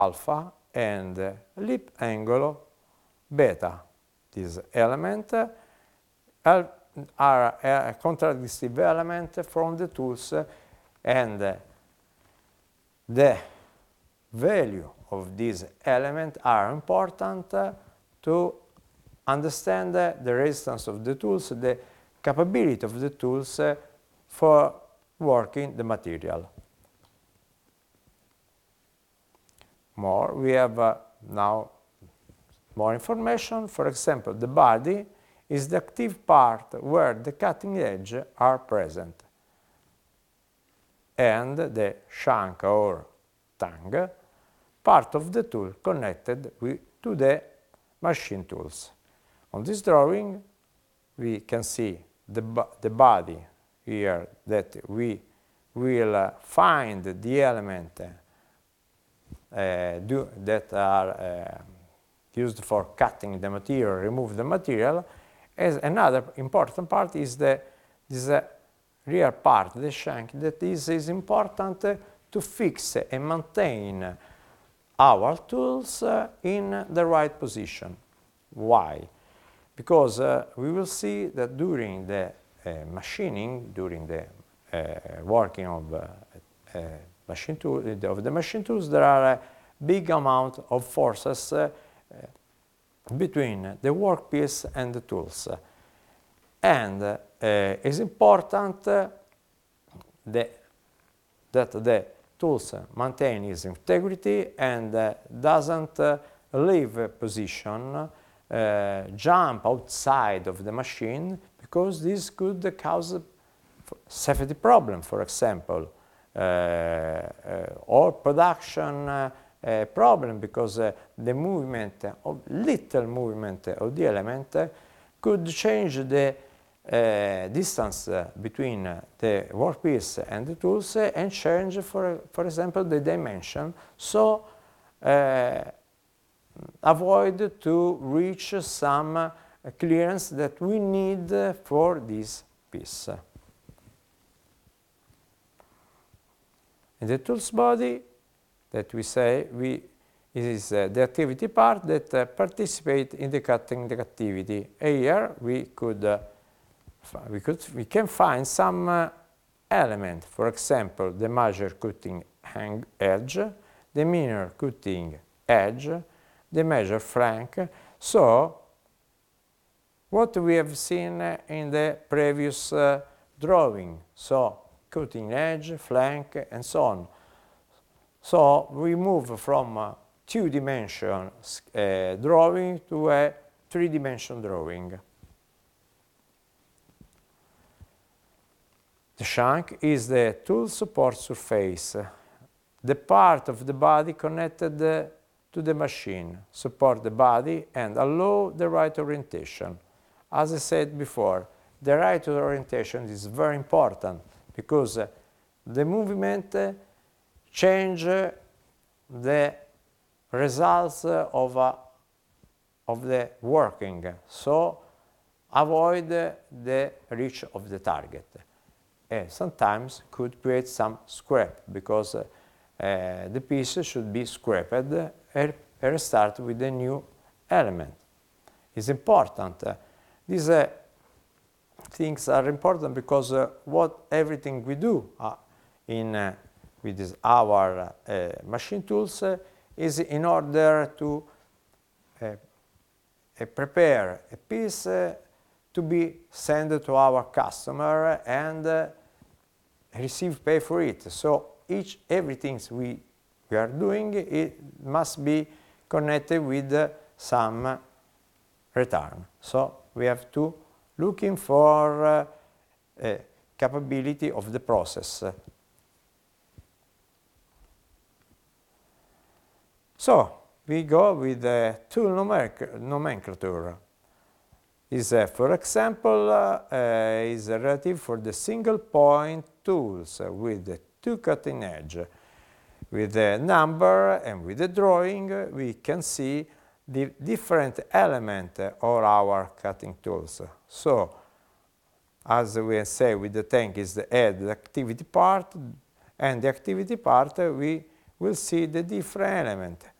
alpha and lip angle beta. These elements are a contradictive element from the tools, and the value of these elements are important to understand the resistance of the tools, the capability of the tools for working the material. We have now more information. For example, the body is the active part where the cutting edges are present, and the shank or tongue, part of the tool connected to the machine tools. On this drawing, we can see the body here that we will find the element that are used for cutting the material, remove the material. As another important part is this rear part, the shank, that is important to fix and maintain our tools in the right position. Why? Because we will see that during the machining, during the working of the machine tools, there are a big amount of forces between the workpiece and the tools. And it's important that the tools maintain its integrity and doesn't leave a position, jump outside of the machine, because this could cause safety problem, for example, or production problem, because the movement little movement of the element could change the distance between the workpiece and the tools and change, for example, the dimension, so avoid to reach some clearance that we need for this piece. In the tools body, that we say is the activity part that participate in the cutting activity. Here we can find some element, for example, the major cutting edge, the minor cutting edge, the major flank. So what we have seen in the previous drawing, so cutting edge, flank, and so on. So we move from two-dimension drawing to a three-dimension drawing. The shank is the tool support surface, the part of the body connected to the machine, support the body and allow the right orientation. As I said before, the right orientation is very important because the movement change the results of the working, so avoid the reach of the target. Sometimes could create some scrap, because the piece should be scrapped and restart with a new element. It's important. These things are important because everything we do with our machine tools is in order to prepare a piece to be sent to our customer and receive pay for it. So everything we are doing, it must be connected with some return. So we have to looking for capability of the process. So we go with the tool nomenclature. For example, is relative for the single point tools with the two cutting edge. With the number and with the drawing, we can see the different element of our cutting tools. So, as we say with the tank is the head, the activity part, and the activity part we we'll see the different element